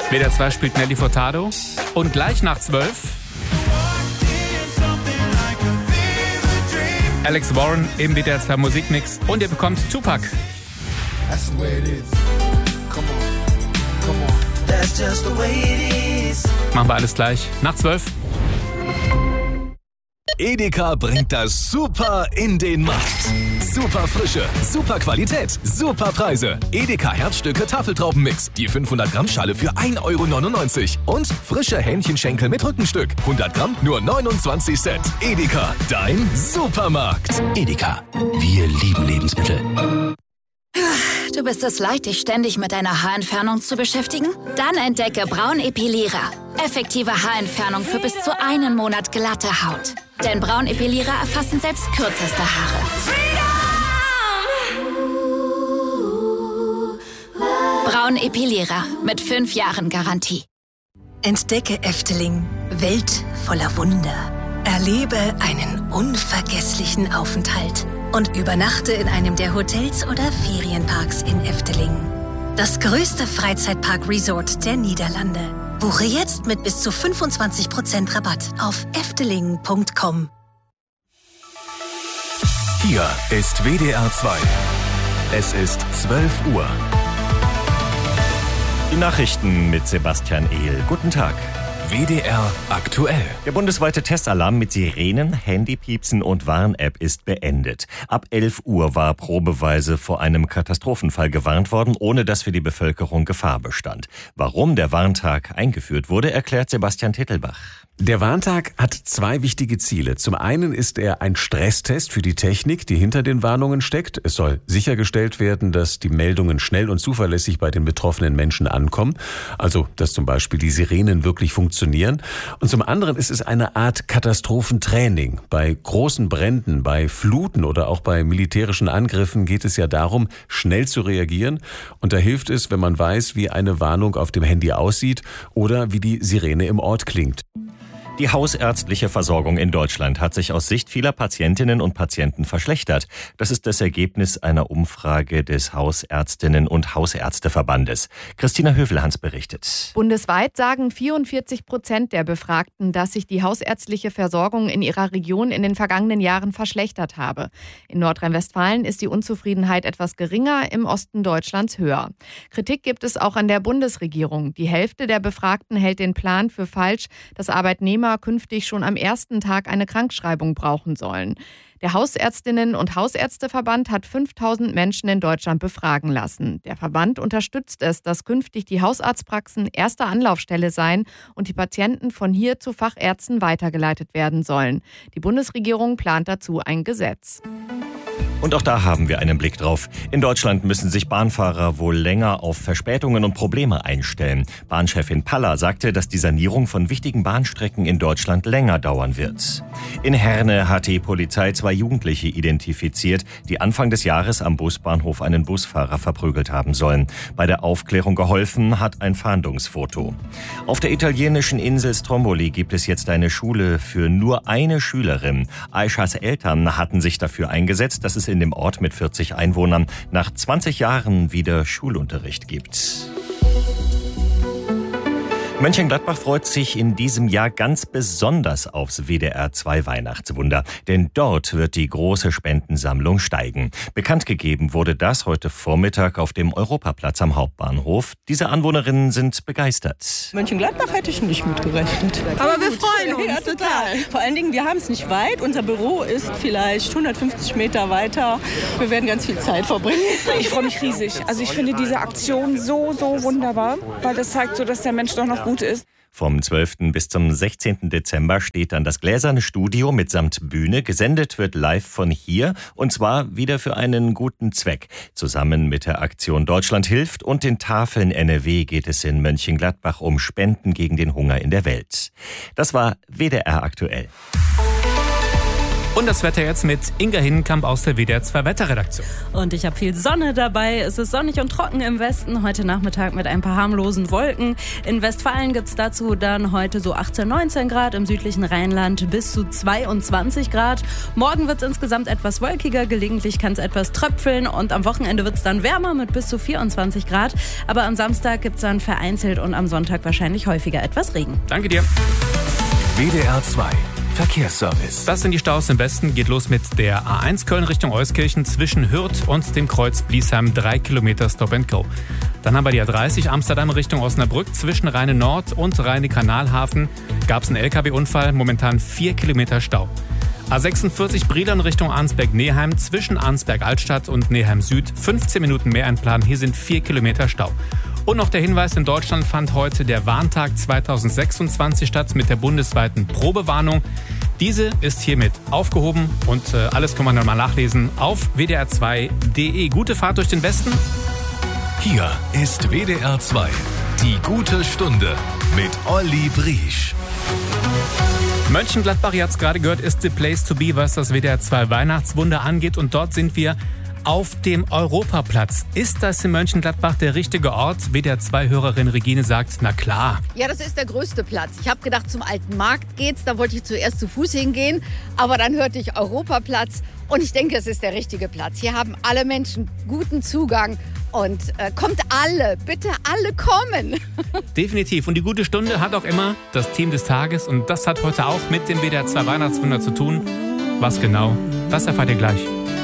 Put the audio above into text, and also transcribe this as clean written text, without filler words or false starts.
WDR 2 spielt Nelly Furtado. Und gleich nach 12 Alex Warren im WDR 2 Musikmix. Und ihr bekommt Tupac. That's the way it is. Come on, come on. That's just the way it is. Machen wir alles gleich nach 12. Edeka bringt das Super in den Markt. Super Frische, super Qualität, super Preise. Edeka Herzstücke Tafeltraubenmix. Die 500 Gramm Schale für 1,99 €. Und frische Hähnchenschenkel mit Rückenstück. 100 Gramm nur 29 Cent. Edeka, dein Supermarkt. Edeka, wir lieben Lebensmittel. Du bist es leid, dich ständig mit deiner Haarentfernung zu beschäftigen? Dann entdecke Braunepilierer. Effektive Haarentfernung für bis zu einen Monat glatte Haut. Denn Braunepilierer erfassen selbst kürzeste Haare. Braunepilierer mit 5 Jahren Garantie. Entdecke Efteling, Welt voller Wunder. Erlebe einen unvergesslichen Aufenthalt und übernachte in einem der Hotels oder Ferienparks in Efteling. Das größte Freizeitpark-Resort der Niederlande. Buche jetzt mit bis zu 25% Rabatt auf efteling.com. Hier ist WDR 2. Es ist 12 Uhr. Die Nachrichten mit Sebastian Ehl. Guten Tag. WDR aktuell. Der bundesweite Testalarm mit Sirenen, Handypiepsen und Warn-App ist beendet. Ab 11 Uhr war probeweise vor einem Katastrophenfall gewarnt worden, ohne dass für die Bevölkerung Gefahr bestand. Warum der Warntag eingeführt wurde, erklärt Sebastian Tittelbach. Der Warntag hat 2 wichtige Ziele. Zum einen ist er ein Stresstest für die Technik, die hinter den Warnungen steckt. Es soll sichergestellt werden, dass die Meldungen schnell und zuverlässig bei den betroffenen Menschen ankommen. Also, dass zum Beispiel die Sirenen wirklich funktionieren. Und zum anderen ist es eine Art Katastrophentraining. Bei großen Bränden, bei Fluten oder auch bei militärischen Angriffen geht es ja darum, schnell zu reagieren. Und da hilft es, wenn man weiß, wie eine Warnung auf dem Handy aussieht oder wie die Sirene im Ort klingt. Die hausärztliche Versorgung in Deutschland hat sich aus Sicht vieler Patientinnen und Patienten verschlechtert. Das ist das Ergebnis einer Umfrage des Hausärztinnen- und Hausärzteverbandes. Christina Hövelhans berichtet. Bundesweit sagen 44% der Befragten, dass sich die hausärztliche Versorgung in ihrer Region in den vergangenen Jahren verschlechtert habe. In Nordrhein-Westfalen ist die Unzufriedenheit etwas geringer, im Osten Deutschlands höher. Kritik gibt es auch an der Bundesregierung. Die Hälfte der Befragten hält den Plan für falsch, dass Arbeitnehmer künftig schon am ersten Tag eine Krankschreibung brauchen sollen. Der Hausärztinnen- und Hausärzteverband hat 5000 Menschen in Deutschland befragen lassen. Der Verband unterstützt es, dass künftig die Hausarztpraxen erste Anlaufstelle seien und die Patienten von hier zu Fachärzten weitergeleitet werden sollen. Die Bundesregierung plant dazu ein Gesetz. Und auch da haben wir einen Blick drauf. In Deutschland müssen sich Bahnfahrer wohl länger auf Verspätungen und Probleme einstellen. Bahnchefin Paller sagte, dass die Sanierung von wichtigen Bahnstrecken in Deutschland länger dauern wird. In Herne hat die Polizei 2 Jugendliche identifiziert, die Anfang des Jahres am Busbahnhof einen Busfahrer verprügelt haben sollen. Bei der Aufklärung geholfen hat ein Fahndungsfoto. Auf der italienischen Insel Stromboli gibt es jetzt eine Schule für nur eine Schülerin. Aishas Eltern hatten sich dafür eingesetzt, dass es in dem Ort mit 40 Einwohnern nach 20 Jahren wieder Schulunterricht gibt. Mönchengladbach freut sich in diesem Jahr ganz besonders aufs WDR 2 Weihnachtswunder, denn dort wird die große Spendensammlung steigen. Bekannt gegeben wurde das heute Vormittag auf dem Europaplatz am Hauptbahnhof. Diese Anwohnerinnen sind begeistert. Mönchengladbach hätte ich nicht mitgerechnet. Aber wir freuen uns. Ja, total. Vor allen Dingen, wir haben es nicht weit. Unser Büro ist vielleicht 150 Meter weiter. Wir werden ganz viel Zeit verbringen. Ich freue mich riesig. Also ich finde diese Aktion so wunderbar, weil das zeigt so, dass der Mensch doch noch gut ist. Vom 12. bis zum 16. Dezember steht dann das gläserne Studio mitsamt Bühne. Gesendet wird live von hier und zwar wieder für einen guten Zweck. Zusammen mit der Aktion Deutschland hilft und den Tafeln NRW geht es in Mönchengladbach um Spenden gegen den Hunger in der Welt. Das war WDR aktuell. Und das Wetter jetzt mit Inga Hinnenkamp aus der WDR 2 Wetterredaktion. Und ich habe viel Sonne dabei. Es ist sonnig und trocken im Westen. Heute Nachmittag mit ein paar harmlosen Wolken. In Westfalen gibt es dazu dann heute so 18, 19 Grad. Im südlichen Rheinland bis zu 22 Grad. Morgen wird es insgesamt etwas wolkiger. Gelegentlich kann es etwas tröpfeln. Und am Wochenende wird es dann wärmer mit bis zu 24 Grad. Aber am Samstag gibt es dann vereinzelt und am Sonntag wahrscheinlich häufiger etwas Regen. Danke dir. WDR 2 Verkehrsservice. Das sind die Staus im Westen. Geht los mit der A1 Köln Richtung Euskirchen zwischen Hürth und dem Kreuz Bliesheim 3 Kilometer Stop and Go. Dann haben wir die A30 Amsterdam Richtung Osnabrück zwischen Rheine Nord und Rheine Kanalhafen. Gab es einen LKW-Unfall, momentan 4 Kilometer Stau. A46 Brilon Richtung Arnsberg-Neheim zwischen Arnsberg-Altstadt und Neheim Süd 15 Minuten mehr einplanen. Hier sind 4 Kilometer Stau. Und noch der Hinweis, in Deutschland fand heute der Warntag 2026 statt mit der bundesweiten Probewarnung. Diese ist hiermit aufgehoben und alles kann man dann mal nachlesen auf wdr2.de. Gute Fahrt durch den Westen. Hier ist WDR 2, die gute Stunde mit Olli Briesch. Mönchengladbach, ihr habt es gerade gehört, ist the place to be, was das WDR 2 Weihnachtswunder angeht. Und dort sind wir auf dem Europaplatz. Ist das in Mönchengladbach der richtige Ort? WDR 2-Hörerin Regine sagt, na klar. Ja, das ist der größte Platz. Ich habe gedacht, zum Alten Markt geht's. Da wollte ich zuerst zu Fuß hingehen. Aber dann hörte ich Europaplatz. Und ich denke, es ist der richtige Platz. Hier haben alle Menschen guten Zugang. Und kommt alle, bitte alle kommen. Definitiv. Und die gute Stunde hat auch immer das Team des Tages. Und das hat heute auch mit dem WDR 2 Weihnachtswunder zu tun. Was genau? Das erfahrt ihr gleich.